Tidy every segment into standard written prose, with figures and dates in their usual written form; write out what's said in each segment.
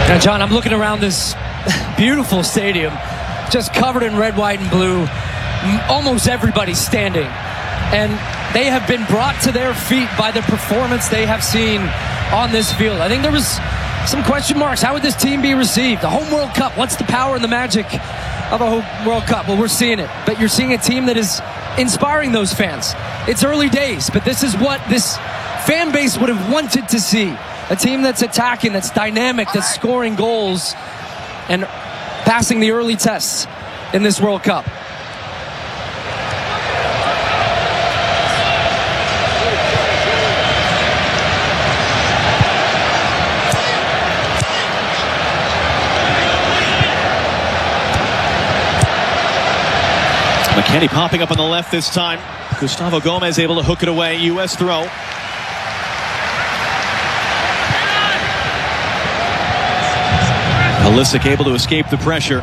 Now, John, I'm looking around this beautiful stadium, just covered in red, white, and blue. Almost everybody's standing. And they have been brought to their feet by the performance they have seen on this field. I think there was some question marks. How would this team be received? The home World Cup, what's the power and the magic of a home World Cup? Well, we're seeing it. But you're seeing a team that is inspiring those fans. It's early days, but this is what this fan base would have wanted to see. A team that's attacking, that's dynamic, that's scoring goals and passing the early tests in this World Cup. McKennie popping up on the left this time. Gustavo Gomez able to hook it away. U.S. throw. Pulisic able to escape the pressure.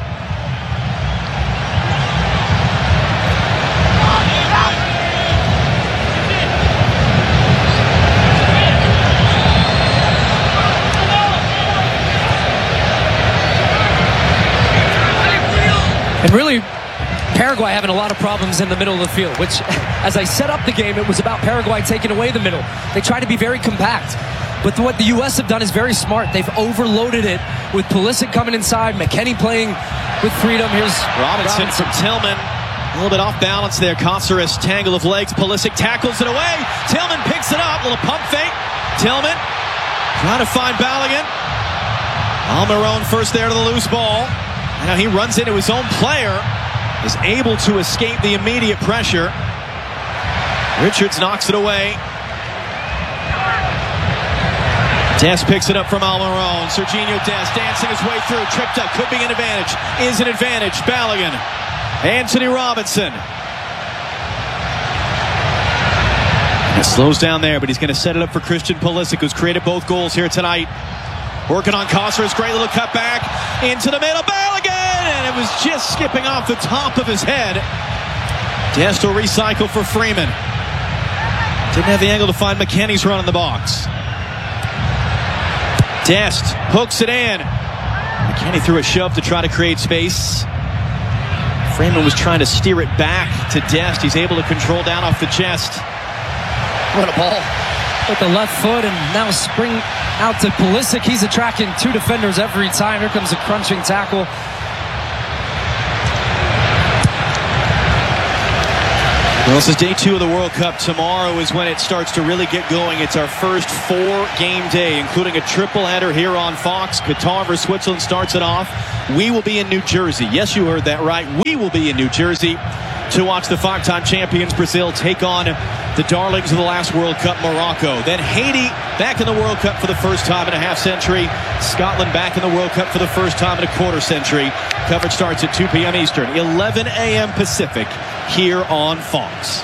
And really, Paraguay having a lot of problems in the middle of the field, which, as I set up the game, it was about Paraguay taking away the middle. They try to be very compact. But what the U.S. have done is very smart. They've overloaded it with Pulisic coming inside, McKennie playing with freedom. Here's Robinson from Tillman. A little bit off balance there. Caceres, tangle of legs. Pulisic tackles it away. Tillman picks it up. Little pump fake. Tillman trying to find Balogun. Almiron first there to the loose ball. And now he runs into his own player. Is able to escape the immediate pressure. Richards knocks it away. Dest picks it up from Almiron. Serginho Dest dancing his way through. Tripped up. Could be an advantage. Is an advantage. Balogun. Anthony Robinson. And it slows down there, but he's going to set it up for Christian Pulisic, who's created both goals here tonight. Working on Caceres. Great little cut back. Into the middle. Balogun! And it was just skipping off the top of his head. Dest will recycle for Freeman. Didn't have the angle to find McKennie's run in the box. Dest hooks it in. McKennie threw a shove to try to create space. Freeman was trying to steer it back to Dest. He's able to control down off the chest. What a ball. With the left foot and now spring out to Pulisic. He's attracting two defenders every time. Here comes a crunching tackle. Well, this is day 2 of the World Cup. Tomorrow is when it starts to really get going. It's our first 4-game day, including a triple header here on Fox. Qatar versus Switzerland starts it off. We will be in New Jersey. Yes, you heard that right. We will be in New Jersey to watch the 5-time champions Brazil take on the darlings of the last World Cup, Morocco. Then Haiti back in the World Cup for the first time in a half-century. Scotland back in the World Cup for the first time in a quarter-century. Coverage starts at 2 p.m. Eastern, 11 a.m. Pacific, here on Fox.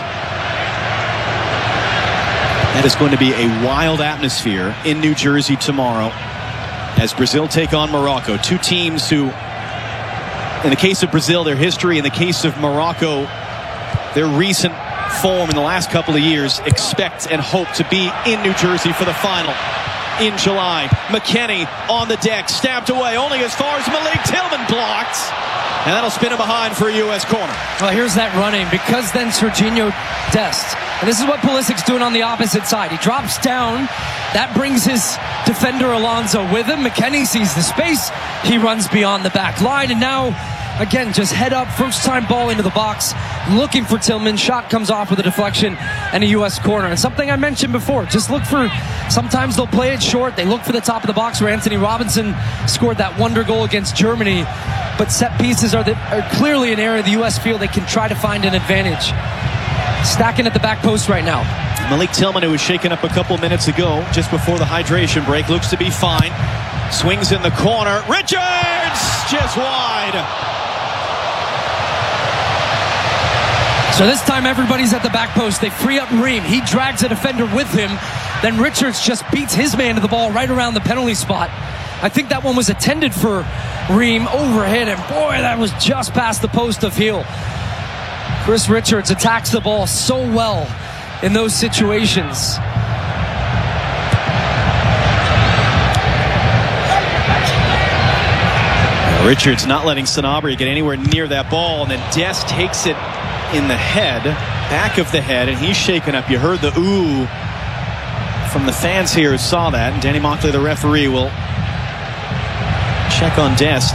That is going to be a wild atmosphere in New Jersey tomorrow as Brazil take on Morocco. Two teams who, in the case of Brazil, their history. In the case of Morocco, their recent form in the last couple of years, expect and hope to be in New Jersey for the final in July. McKennie on the deck, stabbed away only as far as Malik Tillman blocked. And that'll spin him behind for a U.S. corner. Well, here's that running, because then Serginho Dest. And this is what Pulisic's doing on the opposite side. He drops down. That brings his defender Alonso with him. McKennie sees the space. He runs beyond the back line. And now, again, just head up, first time ball into the box, looking for Tillman. Shot comes off with a deflection and a U.S. corner. And something I mentioned before, just look for, sometimes they'll play it short. They look for the top of the box where Anthony Robinson scored that wonder goal against Germany. But set pieces are clearly an area of the U.S. field they can try to find an advantage. Stacking at the back post right now. Malik Tillman, who was shaken up a couple minutes ago, just before the hydration break, looks to be fine. Swings in the corner. Richards! Just wide. So this time everybody's at the back post. They free up Ream. He drags a defender with him. Then Richards just beats his man to the ball right around the penalty spot. I think that one was intended for Ream, overhit, and boy, that was just past the post of heel. Chris Richards attacks the ball so well in those situations. Richards not letting Sanabria get anywhere near that ball, and then Dest takes it in the head, back of the head, and he's shaken up. You heard the ooh from the fans here who saw that, and Danny Mockley, the referee, will check on Dest.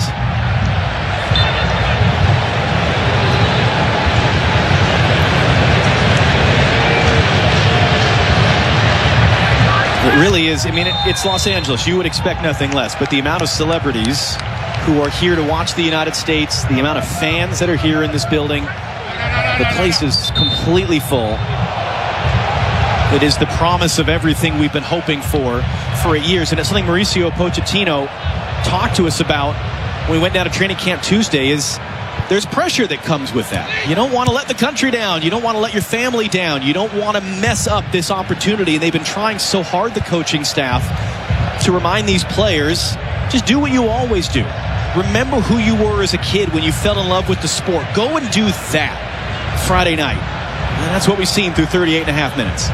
It really is. I mean, it's Los Angeles. You would expect nothing less. But the amount of celebrities who are here to watch the United States, the amount of fans that are here in this building, the place is completely full. It is the promise of everything we've been hoping for 8 years. And it's something Mauricio Pochettino talked to us about when we went down to training camp Tuesday, is there's pressure that comes with that. You don't want to let the country down. You don't want to let your family down. You don't want to mess up this opportunity. And they've been trying so hard, the coaching staff, to remind these players, just do what you always do. Remember who you were as a kid when you fell in love with the sport. Go and do that Friday night. And that's what we've seen through 38 and a half minutes.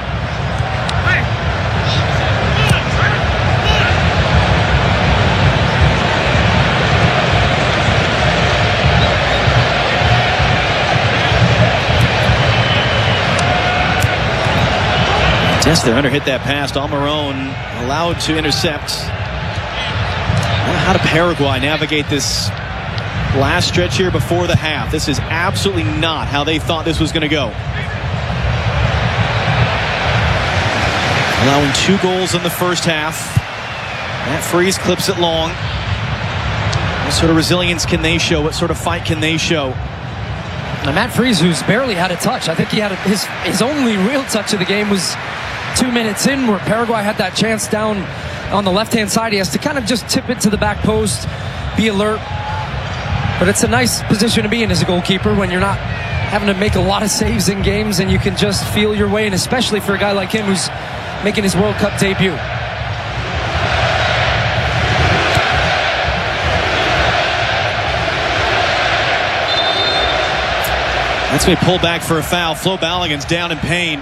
Yes, they're under hit that pass. Almiron allowed to intercept. Well, how did Paraguay navigate this last stretch here before the half? This is absolutely not how they thought this was going to go. Allowing 2 goals in the first half. Matt Freese clips it long. What sort of resilience can they show? What sort of fight can they show? Now, Matt Freese, who's barely had a touch. I think he had his only real touch of the game was 2 minutes in, where Paraguay had that chance down on the left-hand side. He has to kind of just tip it to the back post, be alert. But it's a nice position to be in as a goalkeeper when you're not having to make a lot of saves in games and you can just feel your way in, especially for a guy like him who's making his World Cup debut. That's going to be pulled back for a foul. Flo Balogun's down in pain.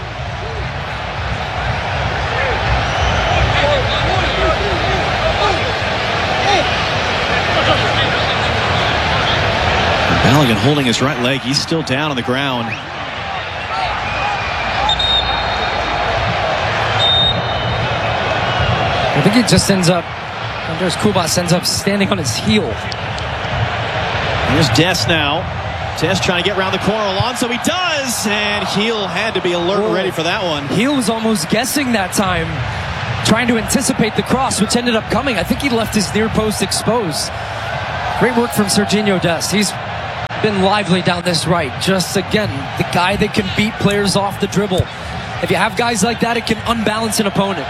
Balogun holding his right leg. He's still down on the ground. I think he just ends up, Andres Cubas ends up standing on his heel. Here's Dest now. Dest trying to get around the corner. Alonso, he does! And Heel had to be alert and ready for that one. Heel was almost guessing that time, trying to anticipate the cross, which ended up coming. I think he left his near post exposed. Great work from Sergiño Dest. He's been lively down this right. Just, again, the guy that can beat players off the dribble. If you have guys like that, it can unbalance an opponent.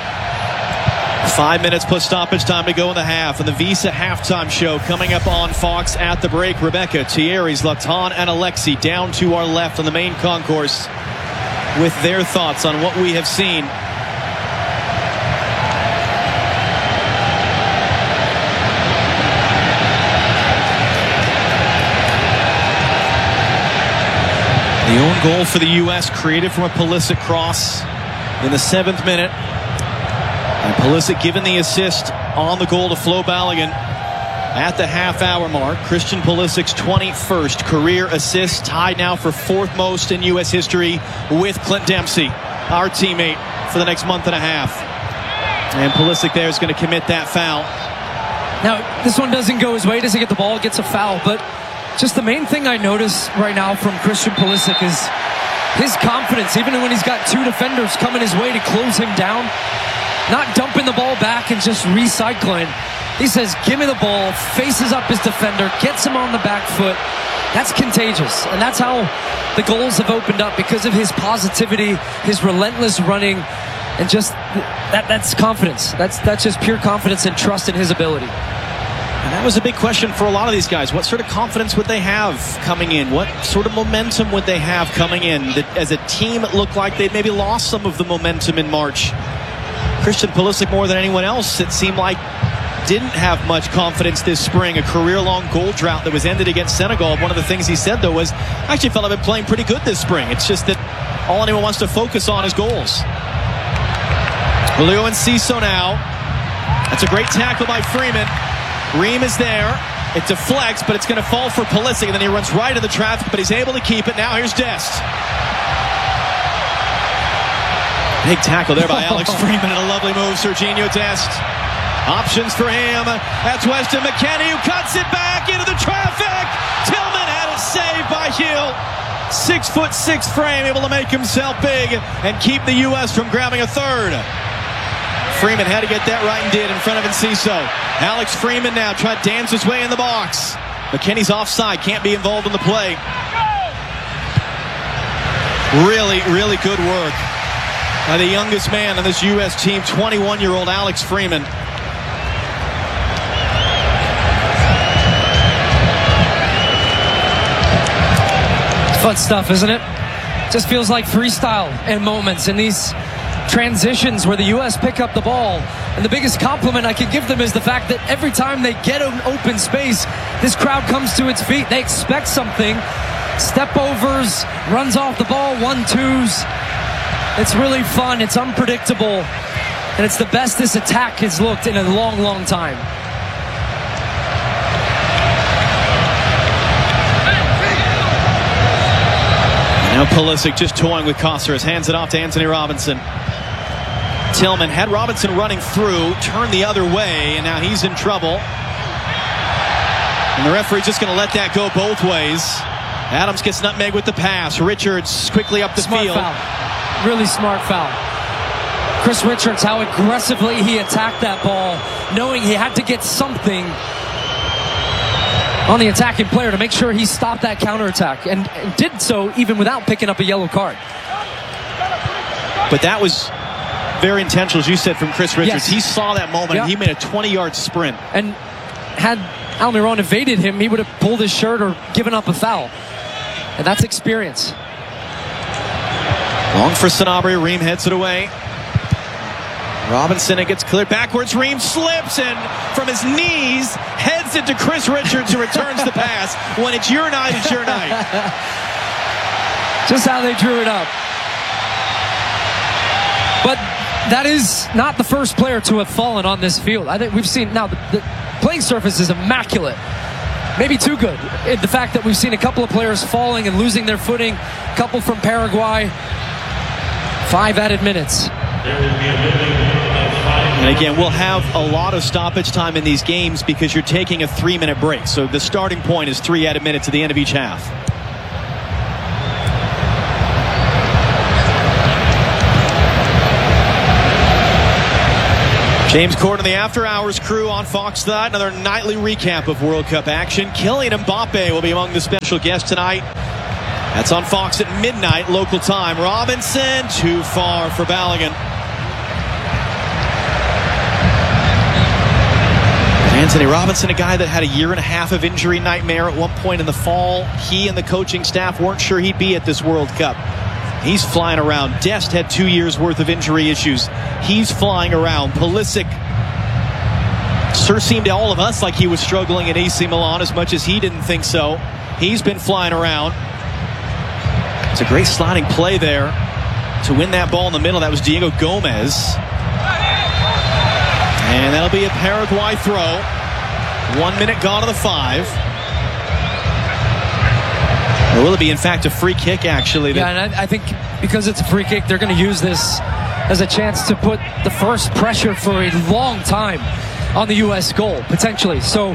5 minutes plus stoppage time to go in the half, and the Visa halftime show coming up on Fox at the break. Rebecca, Thierry, Zlatan, and Alexi down to our left on the main concourse with their thoughts on what we have seen. The own goal for the U.S. created from a Pulisic cross in the 7th minute. And Pulisic given the assist on the goal to Flo Balogun at the half-hour mark. Christian Pulisic's 21st career assist, tied now for 4th most in U.S. history with Clint Dempsey, our teammate, for the next month and a half. And Pulisic there is going to commit that foul. Now, this one doesn't go his way. Doesn't get the ball, gets a foul. But just the main thing I notice right now from Christian Pulisic is his confidence, even when he's got 2 defenders coming his way to close him down. Not dumping the ball back and just recycling. He says, give me the ball, faces up his defender, gets him on the back foot. That's contagious. And that's how the goals have opened up, because of his positivity, his relentless running, and just that's confidence. That's just pure confidence and trust in his ability. And that was a big question for a lot of these guys. What sort of confidence would they have coming in? What sort of momentum would they have coming in? That as a team, it looked like they'd maybe lost some of the momentum in March. Christian Pulisic, more than anyone else, it seemed like didn't have much confidence this spring. A career-long goal drought that was ended against Senegal. One of the things he said, though, was, I actually felt I've been playing pretty good this spring. It's just that all anyone wants to focus on is goals. Julio Enciso now. That's a great tackle by Freeman. Ream is there. It deflects, but it's going to fall for Pulisic, and then he runs right into the traffic, but he's able to keep it. Now here's Dest. Big tackle there by Alex Freeman, and a lovely move, Sergiño Dest. Options for him. That's Weston McKennie, who cuts it back into the traffic. Tillman had it saved by Hill. 6'6" frame, able to make himself big and keep the U.S. from grabbing a third. Freeman had to get that right and did in front of Enciso. Alex Freeman now trying to dance his way in the box. McKennie's offside, can't be involved in the play. Really, really good work by the youngest man on this U.S. team, 21-year-old Alex Freeman. Fun stuff, isn't it? Just feels like freestyle in moments in these transitions where the U.S. pick up the ball. And the biggest compliment I can give them is the fact that every time they get an open space, this crowd comes to its feet. They expect something. Step overs, runs off the ball, 1-2s. It's really fun. It's unpredictable. And it's the best this attack has looked in a long, long time. Now Pulisic just toying with Cáceres, hands it off to Anthony Robinson. Tillman had Robinson running through, turned the other way, and now he's in trouble. And the referee's just going to let that go both ways. Adams gets nutmeg with the pass. Richards quickly up the field. Foul. Really smart foul. Chris Richards, how aggressively he attacked that ball, knowing he had to get something on the attacking player to make sure he stopped that counterattack, and did so even without picking up a yellow card. But that was very intentional, as you said, from Chris Richards. Yes. He saw that moment, and he made a 20-yard sprint. And had Almiron evaded him, he would have pulled his shirt or given up a foul. And that's experience. Long for Sanabria. Ream heads it away. Robinson, it gets cleared backwards. Ream slips, and from his knees, heads it to Chris Richards, who returns the pass. When it's your night, it's your night. Just how they drew it up. But that is not the first player to have fallen on this field. I think we've seen now the playing surface is immaculate. Maybe too good. The fact that we've seen a couple of players falling and losing their footing, a couple from Paraguay, 5 added minutes. And again, we'll have a lot of stoppage time in these games because you're taking a 3-minute break. So the starting point is 3 added minutes at the end of each half. James Corden and the After Hours crew on Fox Tonight. Another nightly recap of World Cup action. Kylian Mbappe will be among the special guests tonight. That's on Fox at midnight local time. Robinson, too far for Balogun. Anthony Robinson, a guy that had a 1.5 years of injury nightmare at one point in the fall. He and the coaching staff weren't sure he'd be at this World Cup. He's flying around. Dest had 2 years worth of injury issues. He's flying around. Pulisic sure seemed to all of us like he was struggling at AC Milan as much as he didn't think so. He's been flying around. It's a great sliding play there to win that ball in the middle. That was Diego Gomez. And that'll be a Paraguay throw. 1 minute gone to the 5. Or will it be, in fact, a free kick, actually? Yeah, and I think because it's a free kick, they're going to use this as a chance to put the first pressure for a long time on the U.S. goal, potentially. So,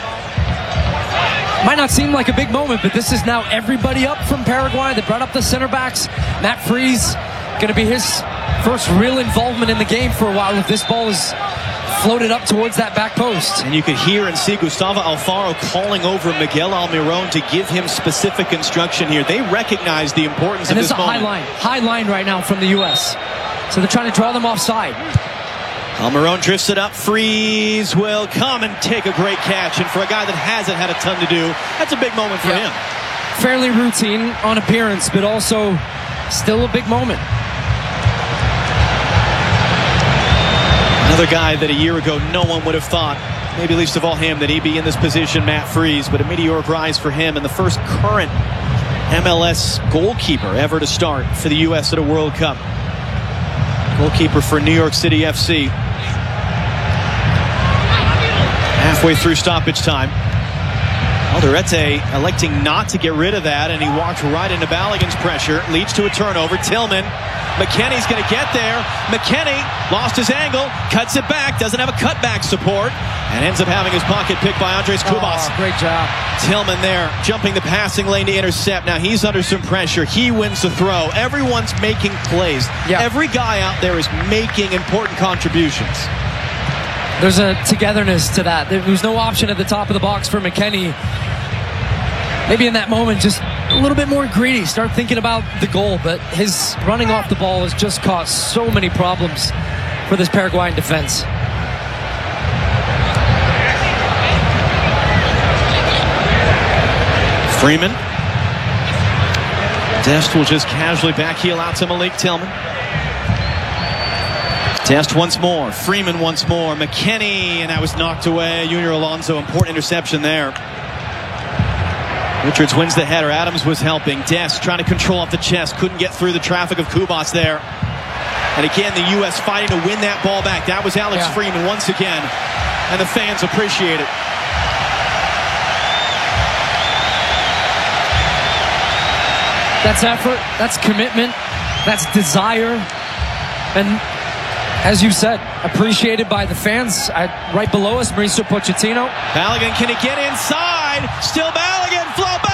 might not seem like a big moment, but this is now everybody up from Paraguay. They brought up the center backs. Matt Freese, going to be his first real involvement in the game for a while if this ball is floated up towards that back post. And you could hear and see Gustavo Alfaro calling over Miguel Almiron to give him specific instruction here. They recognize the importance of this moment. And it's a high line right now from the U.S. So they're trying to draw them offside. Almiron drifts it up. Freese will come and take a great catch. And for a guy that hasn't had a ton to do, that's a big moment for him. Fairly routine on appearance, but also still a big moment. Another guy that a year ago no one would have thought, maybe least of all him, that he'd be in this position, Matt Freese. But a meteoric rise for him and the first current MLS goalkeeper ever to start for the U.S. at a World Cup. Goalkeeper for New York City FC. Halfway through stoppage time. Alderete electing not to get rid of that, and he walked right into Balogun's pressure. Leads to a turnover. Tillman. McKennie's going to get there. McKennie lost his angle, cuts it back, doesn't have a cutback support, and ends up having his pocket picked by Andres Kubas. Oh, great job. Tillman there, jumping the passing lane to intercept. Now he's under some pressure. He wins the throw. Everyone's making plays. Yeah. Every guy out there is making important contributions. There's a togetherness to that. There was no option at the top of the box for McKennie. Maybe in that moment, just a little bit more greedy. Start thinking about the goal, but his running off the ball has just caused so many problems for this Paraguayan defense. Freeman. Dest will just casually backheel out to Malik Tillman. Dest once more. Freeman once more. McKennie, and that was knocked away. Junior Alonso, important interception there. Richards wins the header. Adams was helping. Dest trying to control off the chest. Couldn't get through the traffic of Kubas there. And again, the U.S. fighting to win that ball back. That was Alex Freeman once again. And the fans appreciate it. That's effort. That's commitment. That's desire. And as you said, appreciated by the fans. Right below us, Mauricio Pochettino. Balogun, can he get inside? Still Balogun, flow